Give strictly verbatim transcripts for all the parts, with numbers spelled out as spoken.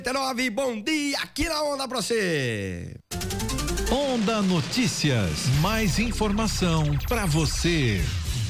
nove, bom dia, aqui na Onda pra você. Onda Notícias, mais informação pra você.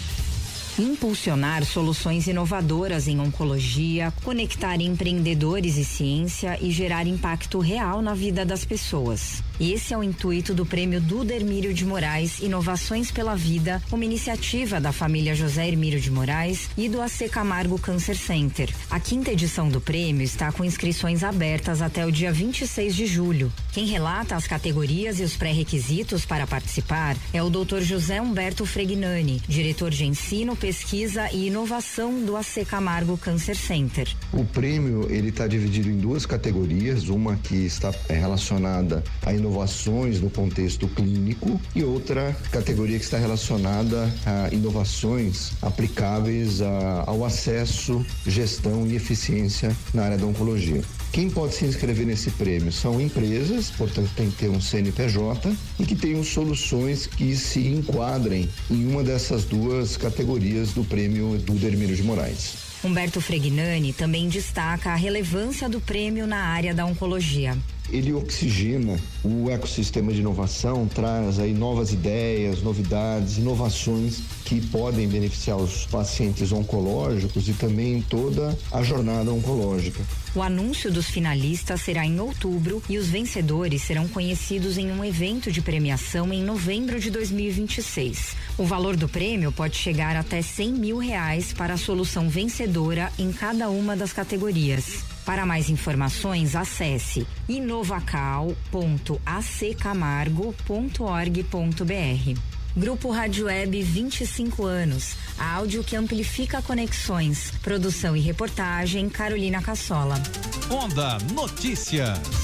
Impulsionar soluções inovadoras em oncologia, conectar empreendedores e ciência e gerar impacto real na vida das pessoas. Esse é o intuito do Prêmio Duda Hermílio de Moraes Inovações pela Vida, uma iniciativa da família José Hermílio de Moraes e do A C Camargo Cancer Center. A quinta edição do prêmio está com inscrições abertas até o dia vinte e seis de julho. Quem relata as categorias e os pré-requisitos para participar é o doutor José Humberto Fregnani, diretor de ensino, pesquisa e inovação do A C Camargo Cancer Center. O prêmio ele está dividido em duas categorias, uma que está relacionada a inovações no contexto clínico e outra categoria que está relacionada a inovações aplicáveis a, ao acesso, gestão e eficiência na área da oncologia. Quem pode se inscrever nesse prêmio são empresas, portanto tem que ter um C N P J e que tenham soluções que se enquadrem em uma dessas duas categorias do prêmio Duda Hermílio de Moraes. Humberto Fregnani também destaca a relevância do prêmio na área da oncologia. Ele oxigena o ecossistema de inovação, traz aí novas ideias, novidades, inovações que podem beneficiar os pacientes oncológicos e também toda a jornada oncológica. O anúncio dos finalistas será em outubro e os vencedores serão conhecidos em um evento de premiação em novembro de dois mil e vinte e seis. O valor do prêmio pode chegar até cem mil reais para a solução vencedora em cada uma das categorias. Para mais informações, acesse inovacal ponto a c camargo ponto org ponto b r. Grupo Rádio Web vinte e cinco anos. Áudio que amplifica conexões. Produção e reportagem Carolina Cassola. Onda Notícias.